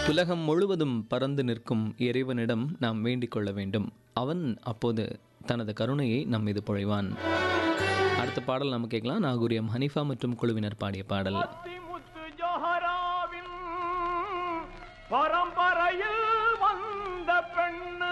உலகம் முழுவதும் பறந்து நிற்கும் இறைவனிடம் நாம் வேண்டிக் கொள்ள வேண்டும். அவன் அப்போது தனது கருணையை நம் மீது பொழிவான். அடுத்த பாடல் நம்ம கேட்கலாம். நாகூரியம் ஹனீஃபா மற்றும் குழுவினர் பாடிய பாடல். பரம்பரையில் வந்த பெண்ண